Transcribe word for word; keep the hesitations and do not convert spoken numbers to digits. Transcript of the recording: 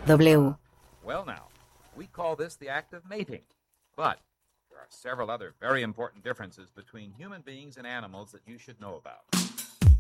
W. Well, now, we call this the act of mating. But there are several other very important differences between human beings and animals that you should know about.